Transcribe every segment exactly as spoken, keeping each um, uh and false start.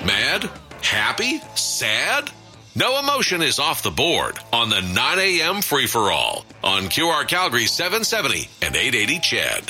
Mad? Happy? Sad? No emotion is off the board on the nine a.m. free-for-all on Q R Calgary seven seventy and eight eighty C H E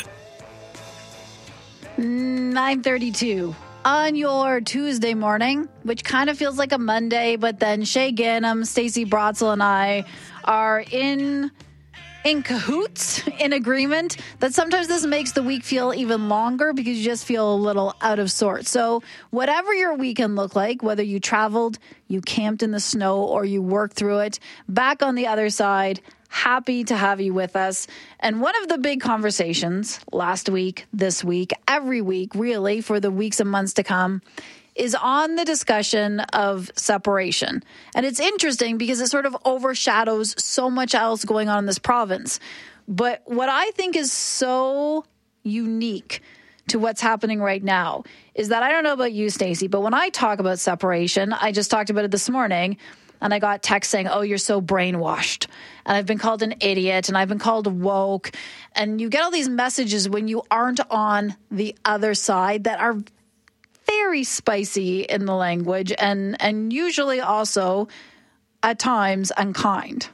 D. nine thirty-two on your Tuesday morning, which kind of feels like a Monday, but then Shay Gannam, Stacey Brotzel, and I are in in cahoots, in agreement, that sometimes this makes the week feel even longer because you just feel a little out of sorts. So whatever your weekend looked like, whether you traveled, you camped in the snow, or you worked through it, back on the other side, happy to have you with us. And one of the big conversations last week, this week, every week, really, for the weeks and months to come, is on the discussion of separation. And it's interesting because it sort of overshadows so much else going on in this province. But what I think is so unique to what's happening right now is that, I don't know about you, Stacey, but when I talk about separation, I just talked about it this morning, and I got text saying, oh, you're so brainwashed. And I've been called an idiot, and I've been called woke. And you get all these messages when you aren't on the other side that are very spicy in the language, and, and usually also, at times, unkind.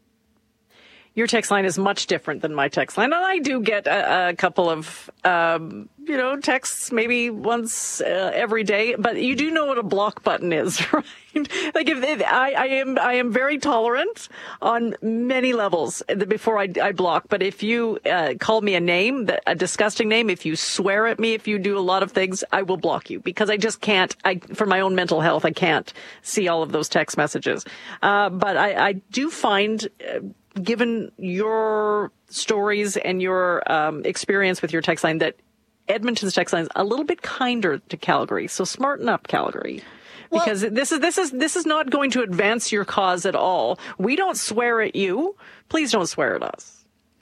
Your text line is much different than my text line. And I do get a, a couple of, um, you know, texts maybe once uh, every day. But you do know what a block button is, right? Like, if, if I, I am, I am very tolerant on many levels before I, I block. But if you uh, call me a name, a disgusting name, if you swear at me, if you do a lot of things, I will block you, because I just can't. I, for my own mental health, I can't see all of those text messages. Uh, but I, I do find, Uh, given your stories and your um, experience with your text line, that Edmonton's text line is a little bit kinder to Calgary. So smarten up, Calgary. Because well, this is this is this is not going to advance your cause at all. We don't swear at you. Please don't swear at us.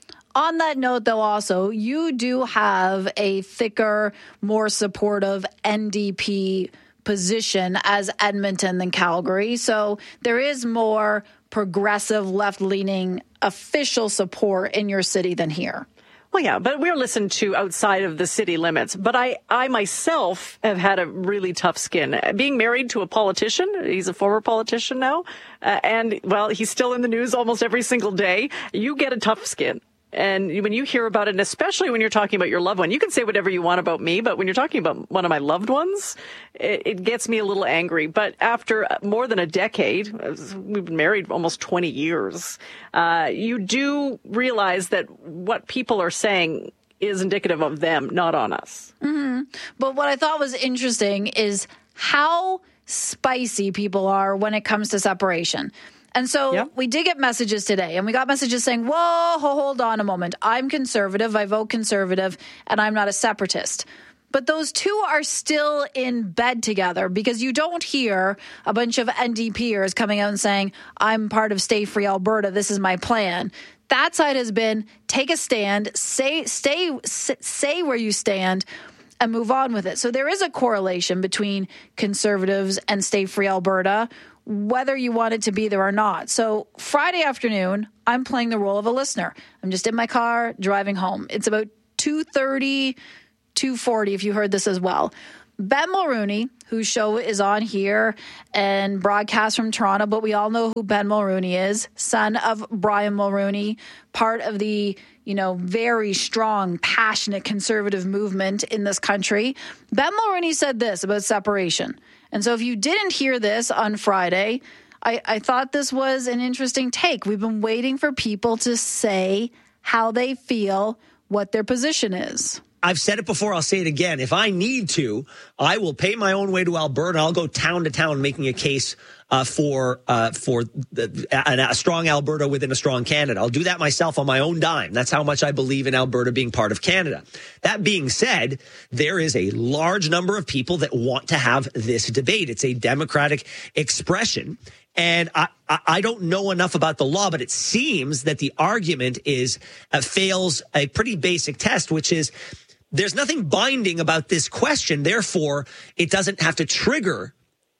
On that note, though, also, you do have a thicker, more supportive N D P position as Edmonton than Calgary. So there is more progressive, left-leaning official support in your city than here. Well, yeah, but we're listened to outside of the city limits. But I, I myself have had a really tough skin. Being married to a politician, he's a former politician now, uh, and, well, he's still in the news almost every single day. You get a tough skin. And when you hear about it, and especially when you're talking about your loved one, you can say whatever you want about me, but when you're talking about one of my loved ones, it, it gets me a little angry. But after more than a decade, we've been married almost twenty years, uh, you do realize that what people are saying is indicative of them, not on us. Mm-hmm. But what I thought was interesting is how spicy people are when it comes to separation. And so yep. we did get messages today, and we got messages saying, whoa, hold on a moment. I'm conservative, I vote conservative, and I'm not a separatist. But those two are still in bed together, because you don't hear a bunch of N D Pers coming out and saying, I'm part of Stay Free Alberta, this is my plan. That side has been take a stand, say, stay, say where you stand, and move on with it. So there is a correlation between conservatives and Stay Free Alberta, whether you want it to be there or not. So Friday afternoon, I'm playing the role of a listener. I'm just in my car driving home. It's about two thirty, two forty if you heard this as well. Ben Mulrooney, whose show is on here and broadcast from Toronto, but we all know who Ben Mulrooney is, son of Brian Mulrooney, part of the, you know, very strong, passionate conservative movement in this country. Ben Mulrooney said this about separation. And so if you didn't hear this on Friday, I, I thought this was an interesting take. We've been waiting for people to say how they feel, what their position is. I've said it before, I'll say it again. If I need to, I will pay my own way to Alberta. I'll go town to town making a case uh, for uh, for the, a, a strong Alberta within a strong Canada. I'll do that myself on my own dime. That's how much I believe in Alberta being part of Canada. That being said, there is a large number of people that want to have this debate. It's a democratic expression. And I, I don't know enough about the law, but it seems that the argument is uh, fails a pretty basic test, which is there's nothing binding about this question. Therefore, it doesn't have to trigger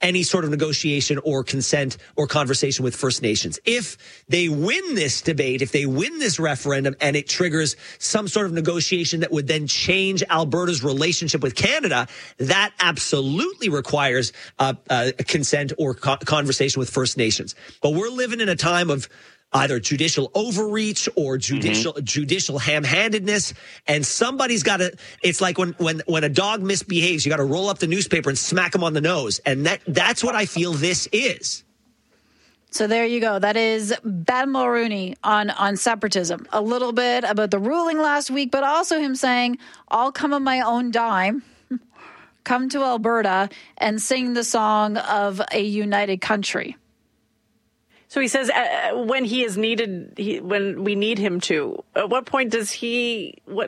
any sort of negotiation or consent or conversation with First Nations. If they win this debate, if they win this referendum and it triggers some sort of negotiation that would then change Alberta's relationship with Canada, that absolutely requires uh, uh, consent or co- conversation with First Nations. But we're living in a time of either judicial overreach or judicial mm-hmm. judicial ham-handedness, and somebody's got to. It's like when when when a dog misbehaves, you got to roll up the newspaper and smack him on the nose, and that that's what I feel this is. So there you go. That is Ben Mulroney on on separatism. A little bit about the ruling last week, but also him saying, "I'll come on my own dime." Come to Alberta and sing the song of a united country. So he says uh, when he is needed, he, when we need him to. At what point does he? What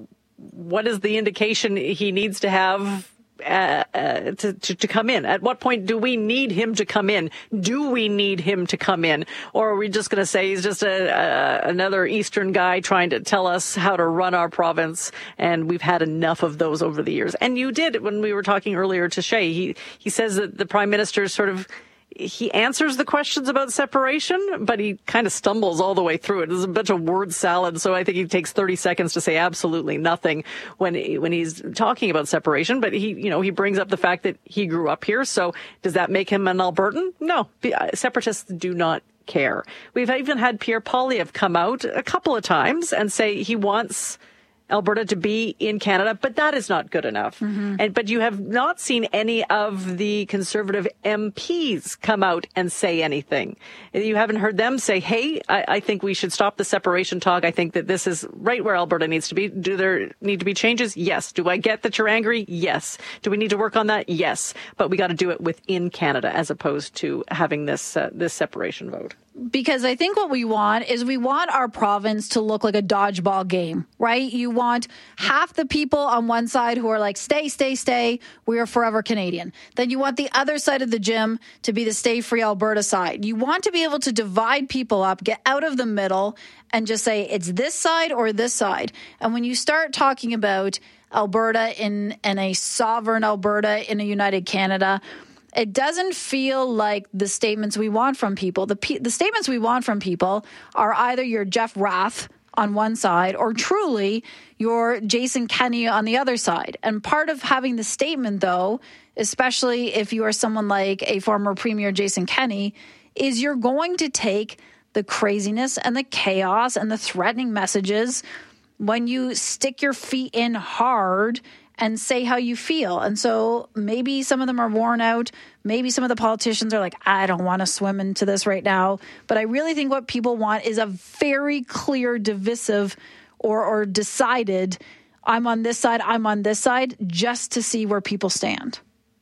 what is the indication he needs to have uh, uh, to, to to come in? At what point do we need him to come in? Do we need him to come in, or are we just going to say he's just a, a another Eastern guy trying to tell us how to run our province? And we've had enough of those over the years. And you did when we were talking earlier to Shay. He he says that the Prime Minister sort of. He answers the questions about separation, but he kind of stumbles all the way through it. It's a bunch of word salad, so I think he takes thirty seconds to say absolutely nothing when he, when he's talking about separation. But he, you know, he brings up the fact that he grew up here. So does that make him an Albertan? No, separatists do not care. We've even had Pierre Poilievre come out a couple of times and say he wants Alberta to be in Canada, but that is not good enough. Mm-hmm. And but you have not seen any of the Conservative M Ps come out and say anything. You haven't heard them say, hey, I, I think we should stop the separation talk. I think that this is right where Alberta needs to be. Do there need to be changes? Yes. Do I get that you're angry? Yes. Do we need to work on that? Yes. But we got to do it within Canada as opposed to having this uh, this separation vote. Because I think what we want is we want our province to look like a dodgeball game, right? You want half the people on one side who are like, stay, stay, stay, we are forever Canadian. Then you want the other side of the gym to be the Stay Free Alberta side. You want to be able to divide people up, get out of the middle, and just say it's this side or this side. And when you start talking about Alberta in, in a sovereign Alberta in a united Canada, it doesn't feel like the statements we want from people. The the statements we want from people are either your Jeff Rath on one side or truly your Jason Kenney on the other side. And part of having the statement, though, especially if you are someone like a former Premier Jason Kenney, is you're going to take the craziness and the chaos and the threatening messages when you stick your feet in hard and say how you feel. And so maybe some of them are worn out. Maybe some of the politicians are like, I don't want to swim into this right now. But I really think what people want is a very clear, divisive or, or decided, I'm on this side, I'm on this side, just to see where people stand.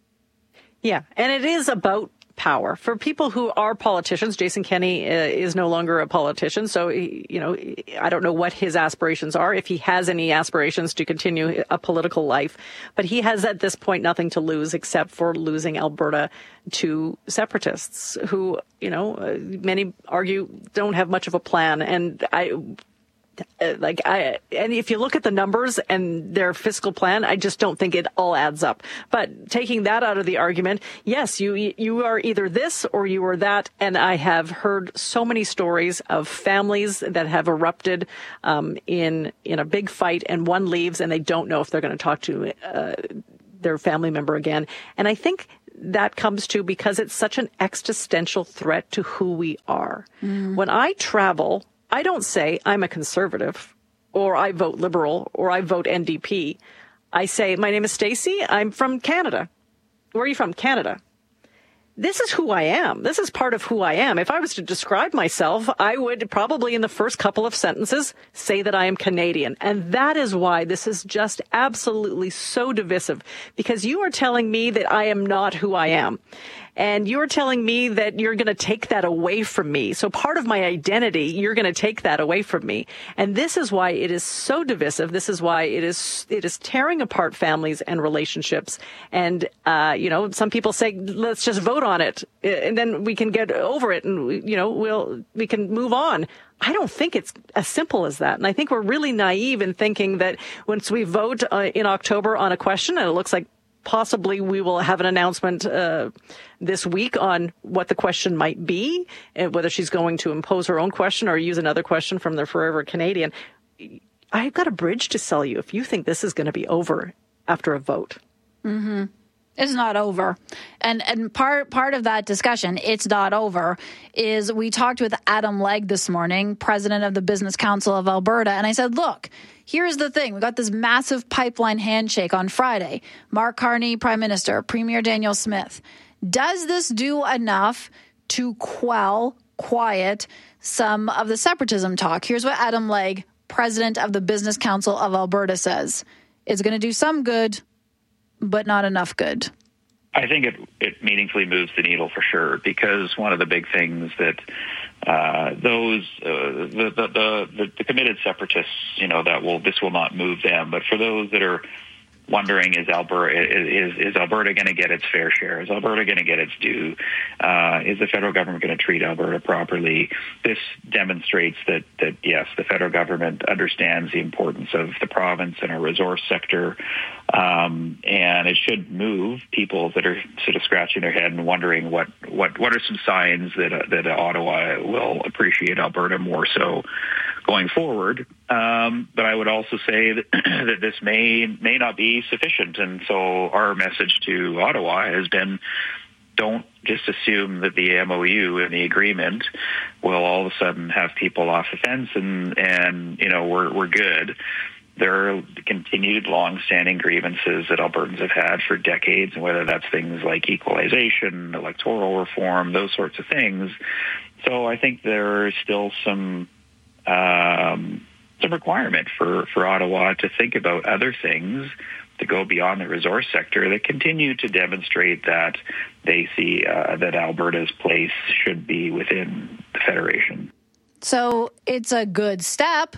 Yeah, and it is about power. For people who are politicians, Jason Kenney uh, is no longer a politician. So, you know, I don't know what his aspirations are, if he has any aspirations to continue a political life. But he has at this point nothing to lose except for losing Alberta to separatists who, you know, uh, many argue don't have much of a plan. And I... Like I, and if you look at the numbers and their fiscal plan, I just don't think it all adds up. But taking that out of the argument, yes, you you are either this or you are that. And I have heard so many stories of families that have erupted um, in in a big fight, and one leaves and they don't know if they're going to talk to uh, their family member again. And I think that comes to because it's such an existential threat to who we are. Mm. When I travel, I don't say I'm a conservative or I vote Liberal or I vote N D P. I say, my name is Stacey. I'm from Canada. Where are you from? Canada. This is who I am. This is part of who I am. If I was to describe myself, I would probably in the first couple of sentences say that I am Canadian. And that is why this is just absolutely so divisive, because you are telling me that I am not who I am. And you're telling me that you're going to take that away from me. So part of my identity, you're going to take that away from me. And this is why it is so divisive. This is why it is it is tearing apart families and relationships. And, uh, you know, some people say, let's just vote on it and then we can get over it and, you know, we'll we can move on. I don't think it's as simple as that. And I think we're really naive in thinking that once we vote uh, in October on a question and it looks like possibly we will have an announcement uh, this week on what the question might be, and whether she's going to impose her own question or use another question from the Forever Canadian. I've got a bridge to sell you if you think this is going to be over after a vote. Mm-hmm. It's not over. And and part part of that discussion, it's not over, is we talked with Adam Legg this morning, president of the Business Council of Alberta, and I said, look, here's the thing. We got this massive pipeline handshake on Friday. Mark Carney, Prime Minister, Premier Danielle Smith. Does this do enough to quell, quiet some of the separatism talk? Here's what Adam Legg, president of the Business Council of Alberta, says. It's going to do some good, but not enough good. I think it, it meaningfully moves the needle for sure, because one of the big things that uh, those uh, the, the, the the committed separatists, you know, that will this will not move them, but for those that are wondering, is Alberta is is Alberta going to get its fair share? Is Alberta going to get its due? Uh, is the federal government going to treat Alberta properly? This demonstrates that that yes, the federal government understands the importance of the province and our resource sector, um, and it should move people that are sort of scratching their head and wondering what what what are some signs that uh, that Ottawa will appreciate Alberta more so going forward. Um, but I would also say that, that this may may not be sufficient. And so our message to Ottawa has been, don't just assume that the M O U and the agreement will all of a sudden have people off the fence and, and you know, we're, we're good. There are continued long-standing grievances that Albertans have had for decades, and whether that's things like equalization, electoral reform, those sorts of things. So I think there is still some Um, some requirement for, for Ottawa to think about other things to go beyond the resource sector that continue to demonstrate that they see uh, that Alberta's place should be within the Federation. So it's a good step.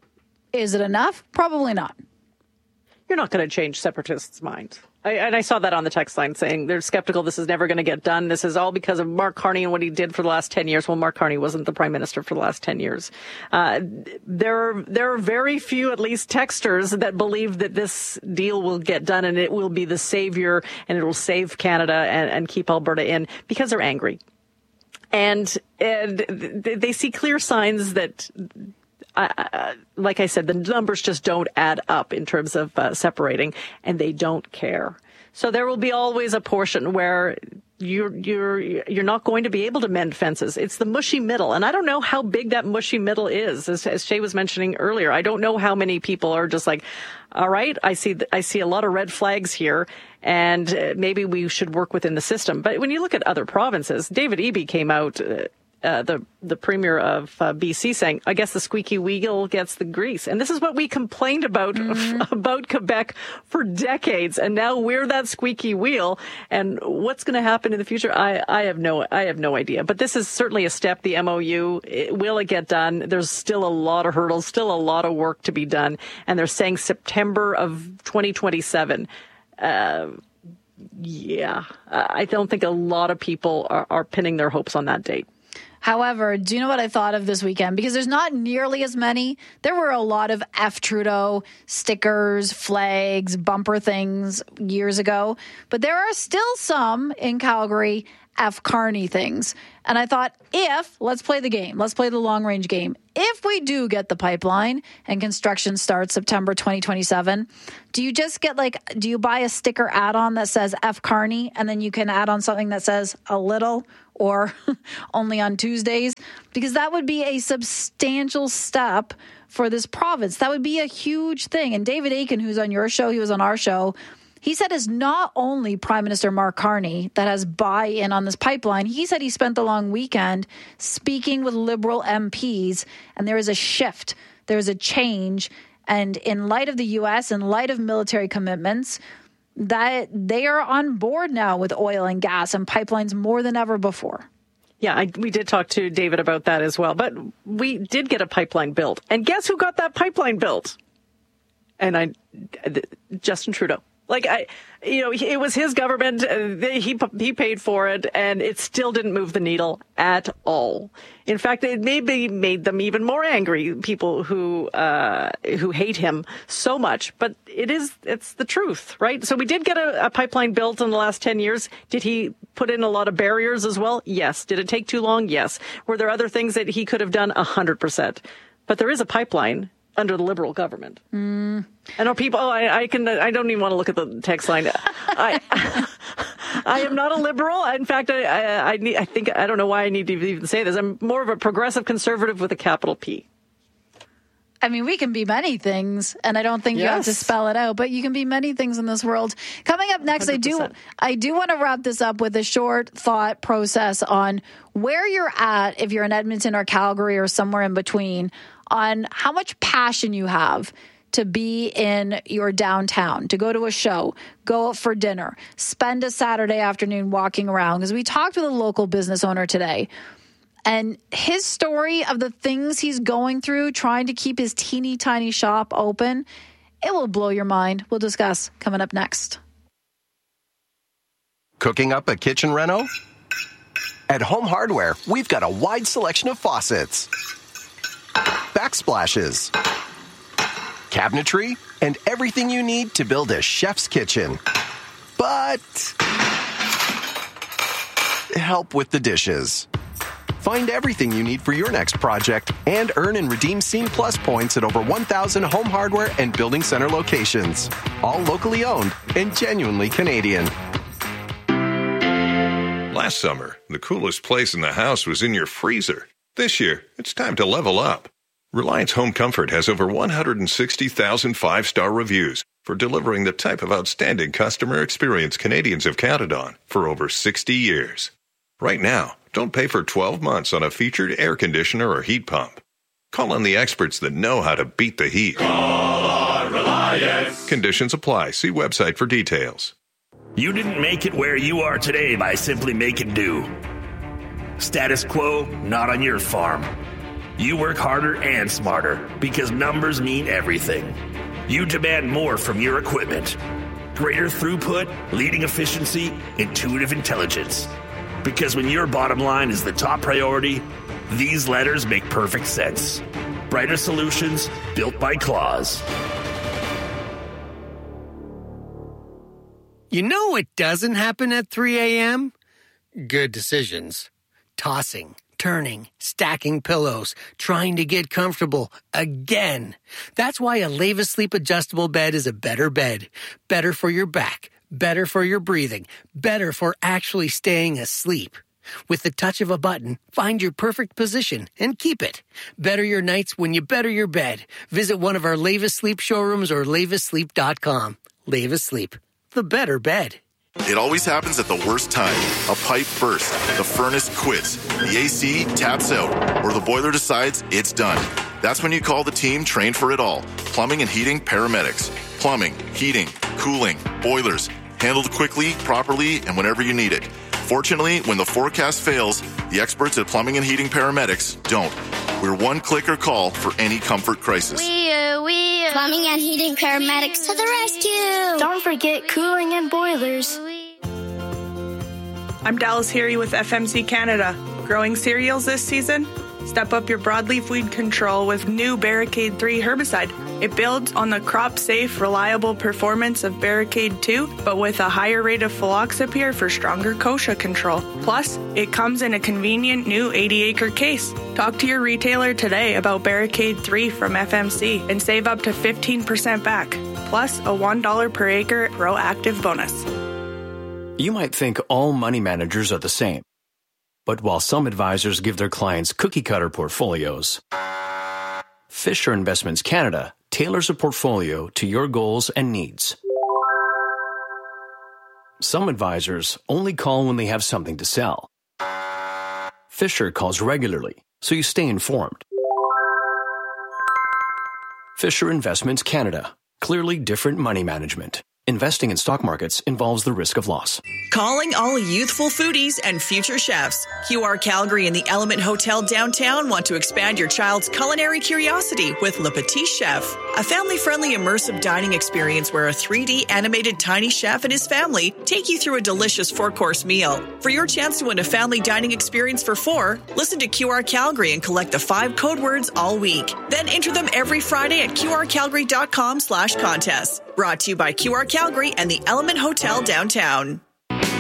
Is it enough? Probably not. You're not going to change separatists' minds. I, and I saw that on the text line saying they're skeptical. This is never going to get done. This is all because of Mark Carney and what he did for the last ten years. Well, Mark Carney wasn't the prime minister for the last ten years. Uh, there, are, there are very few, at least texters, that believe that this deal will get done and it will be the savior and it will save Canada and, and keep Alberta in, because they're angry. And, and they see clear signs that, Uh, like I said, the numbers just don't add up in terms of uh, separating, and they don't care. So there will be always a portion where you're you're you're not going to be able to mend fences. It's the mushy middle, and I don't know how big that mushy middle is. As, as Shay was mentioning earlier, I don't know how many people are just like, all right, I see I see a lot of red flags here, and uh, maybe we should work within the system. But when you look at other provinces, David Eby came out. Uh, Uh, the the premier of uh, B C saying, I guess the squeaky wheel gets the grease. And this is what we complained about mm-hmm. about Quebec for decades. And now we're that squeaky wheel. And what's going to happen in the future? I, I have no I have no idea. But this is certainly a step, the M O U. It, will it get done? There's still a lot of hurdles, still a lot of work to be done. And they're saying September of twenty twenty-seven. Uh, yeah, I don't think a lot of people are, are pinning their hopes on that date. However, do you know what I thought of this weekend? Because there's not nearly as many. There were a lot of F Trudeau stickers, flags, bumper things years ago. But there are still some in Calgary F Carney things. And I thought, if, let's play the game. Let's play the long-range game. If we do get the pipeline and construction starts September twenty twenty-seven, do you just get like, do you buy a sticker add-on that says F Carney, and then you can add on something that says a little or only on Tuesdays? Because that would be a substantial step for this province. That would be a huge thing. And David Akin, who's on your show, he was on our show, he said it's not only Prime Minister Mark Carney that has buy-in on this pipeline. He said he spent the long weekend speaking with Liberal M Ps, and there is a shift. There is a change. And in light of the U S, in light of military commitments, that they are on board now with oil and gas and pipelines more than ever before. Yeah, I, we did talk to David about that as well. But we did get a pipeline built. And guess who got that pipeline built? And I, Justin Trudeau. Like, I, you know, it was his government. He he paid for it, and it still didn't move the needle at all. In fact, it maybe made them even more angry, people who uh, who hate him so much. But it is it's the truth, right? So we did get a, a pipeline built in the last ten years. Did he put in a lot of barriers as well? Yes. Did it take too long? Yes. Were there other things that he could have done? A hundred percent. But there is a pipeline under the Liberal government. Mm. I know people, oh, I, I can, I don't even want to look at the text line. I, I am not a Liberal. In fact, I, I, I, need, I think, I don't know why I need to even say this. I'm more of a progressive conservative with a capital P. I mean, we can be many things, and I don't think yes. you have to spell it out, but you can be many things in this world. Coming up next, one hundred percent. I do I do want to wrap this up with a short thought process on where you're at, if you're in Edmonton or Calgary or somewhere in between, on how much passion you have to be in your downtown, to go to a show, go out for dinner, spend a Saturday afternoon walking around. Because we talked with a local business owner today, and his story of the things he's going through trying to keep his teeny tiny shop open, it will blow your mind. We'll discuss coming up next. Cooking up a kitchen reno? At Home Hardware, we've got a wide selection of faucets, backsplashes, cabinetry, and everything you need to build a chef's kitchen. But help with the dishes. Find everything you need for your next project and earn and redeem Scene Plus points at over one thousand Home Hardware and Building Center locations. All locally owned and genuinely Canadian. Last summer, the coolest place in the house was in your freezer. This year, it's time to level up. Reliance Home Comfort has over one hundred sixty thousand five-star reviews for delivering the type of outstanding customer experience Canadians have counted on for over sixty years. Right now, don't pay for twelve months on a featured air conditioner or heat pump. Call on the experts that know how to beat the heat. Call on Reliance. Conditions apply. See website for details. You didn't make it where you are today by simply making do. Status quo, not on your farm. You work harder and smarter because numbers mean everything. You demand more from your equipment. Greater throughput, leading efficiency, intuitive intelligence. Because when your bottom line is the top priority, these letters make perfect sense. Brighter solutions built by Claws. You know what doesn't happen at three a.m.? Good decisions. Tossing, turning, stacking pillows, trying to get comfortable again. That's why a Leva Sleep adjustable bed is a better bed. Better for your back, better for your breathing, better for actually staying asleep. With the touch of a button, find your perfect position and keep it. Better your nights when you better your bed. Visit one of our Leva Sleep showrooms or leva sleep dot com. Leva Sleep, the better bed. It always happens at the worst time. A pipe bursts, the furnace quits, the A C taps out, or the boiler decides it's done. That's when you call the team trained for it all. Plumbing and heating paramedics. Plumbing, heating, cooling, boilers. Handled quickly, properly, and whenever you need it. Fortunately, when the forecast fails, the experts at Plumbing and Heating Paramedics don't. We're one clicker call for any comfort crisis. We, uh, we, uh, Plumbing and Heating Paramedics to the rescue! Don't forget cooling and boilers. I'm Dallas Heary with F M C Canada. Growing cereals this season? Step up your broadleaf weed control with new Barricade three herbicide. It builds on the crop-safe, reliable performance of Barricade two, but with a higher rate of Phylloxipir for stronger kochia control. Plus, it comes in a convenient new eighty acre case. Talk to your retailer today about Barricade three from F M C and save up to fifteen percent back, plus a one dollar per acre proactive bonus. You might think all money managers are the same. But while some advisors give their clients cookie-cutter portfolios, Fisher Investments Canada tailors a portfolio to your goals and needs. Some advisors only call when they have something to sell. Fisher calls regularly, so you stay informed. Fisher Investments Canada. Clearly different money management. Investing in stock markets involves the risk of loss. Calling all youthful foodies and future chefs. Q R Calgary and the Element Hotel downtown want to expand your child's culinary curiosity with Le Petit Chef, a family-friendly immersive dining experience where a three D animated tiny chef and his family take you through a delicious four-course meal. For your chance to win a family dining experience for four, listen to Q R Calgary and collect the five code words all week. Then enter them every Friday at qrcalgary.com slash contest. Brought to you by Q R Calgary and the Element Hotel downtown.